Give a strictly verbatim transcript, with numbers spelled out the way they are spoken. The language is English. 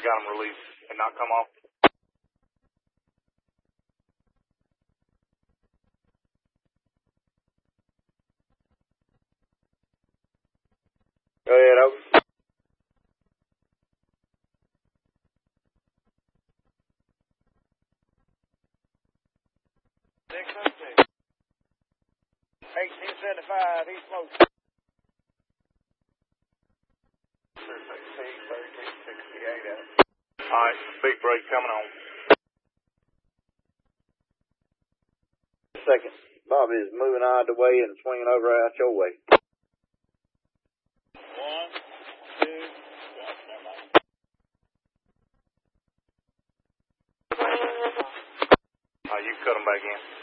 got them released and not come off. Go ahead, over. six oh six. eighteen seventy-five, East Motion. sixteen, thirteen, sixty-eight out. All right, big break coming on. Second. Bobby is moving out of the way and swinging over out your way. One, two, one, never mind. All right, you cut them back in.